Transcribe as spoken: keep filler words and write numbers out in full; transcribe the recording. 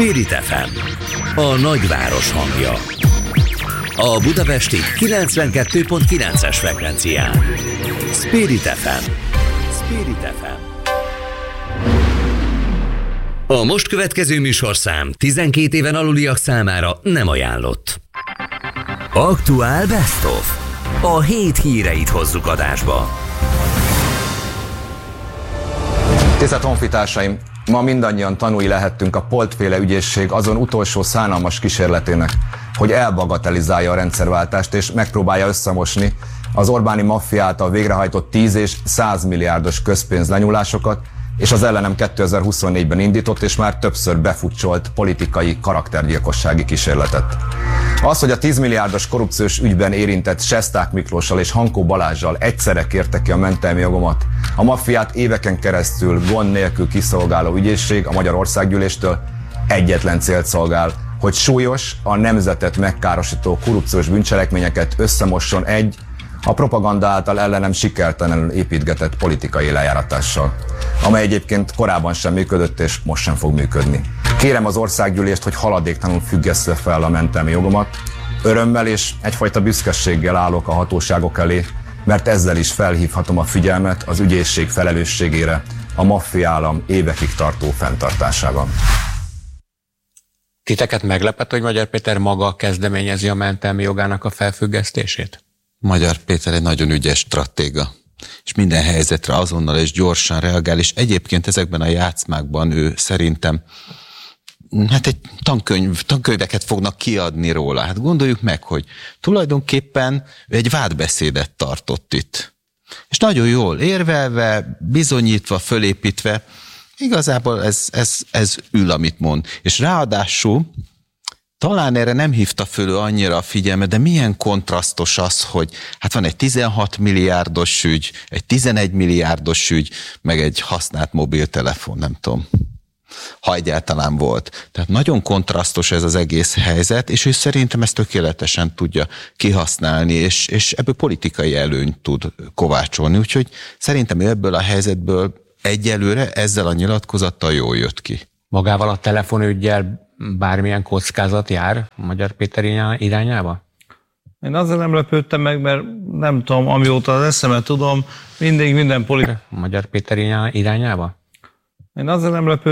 Spirit ef em, a nagyváros hangja. A budapesti kilencvenkettő pont kilences frekvencián. Spirit ef em. Spirit ef em. A most következő műsorszám tizenkét éven aluliak számára nem ajánlott. Aktuál Best of. A hét híreit hozzuk adásba. Tisztelt honfitársaim! Ma mindannyian tanúi lehettünk a Polt-féle ügyészség azon utolsó szánalmas kísérletének, hogy elbagatelizálja a rendszerváltást és megpróbálja összemosni az Orbáni maffia által végrehajtott tíz és száz milliárdos közpénz lenyúlásokat és az ellenem kétezer-huszonnégyben indított és már többször befutcsolt politikai karaktergyilkossági kísérletet. Az, hogy a tíz milliárdos korrupciós ügyben érintett Sesták Miklóssal és Hankó Balázssal egyszerre kérte ki a mentelmi jogomat, a maffiát éveken keresztül gond nélkül kiszolgáló ügyészség a Magyar Országgyűléstől egyetlen célt szolgál, hogy súlyos, a nemzetet megkárosító korrupciós bűncselekményeket összemosson egy, a propaganda által ellenem sikertelenül építgetett politikai lejáratással, amely egyébként korábban sem működött és most sem fog működni. Kérem az országgyűlést, hogy haladéktalanul függessze fel a mentelmi jogomat. Örömmel és egyfajta büszkeséggel állok a hatóságok elé, mert ezzel is felhívhatom a figyelmet az ügyészség felelősségére a maffia állam évekig tartó fenntartásában. Titeket meglepett, hogy Magyar Péter maga kezdeményezi a mentelmi jogának a felfüggesztését? Magyar Péter egy nagyon ügyes stratéga, és minden helyzetre azonnal és gyorsan reagál, és egyébként ezekben a játszmákban ő szerintem hát egy tankönyv, tankönyveket fognak kiadni róla. Hát gondoljuk meg, hogy tulajdonképpen egy vádbeszédet tartott itt. És nagyon jól érvelve, bizonyítva, fölépítve, igazából ez, ez, ez ül, amit mond. És ráadásul talán erre nem hívta föl annyira a figyelmet, de milyen kontrasztos az, hogy hát van egy tizenhat milliárdos ügy, egy tizenegy milliárdos ügy, meg egy használt mobiltelefon, nem tudom, ha egyáltalán volt. Tehát nagyon kontrasztos ez az egész helyzet, és ő szerintem ezt tökéletesen tudja kihasználni, és, és ebből politikai előnyt tud kovácsolni. Úgyhogy szerintem ebből a helyzetből egyelőre ezzel a nyilatkozattal jól jött ki. Magával a telefonüggyel bármilyen kockázat jár Magyar Péter irányába? Én azért nem lepődtem meg, mert nem tudom, amióta az eszemet tudom, mindig minden politikai... Magyar Péter irányába? Én azért nem lepődtem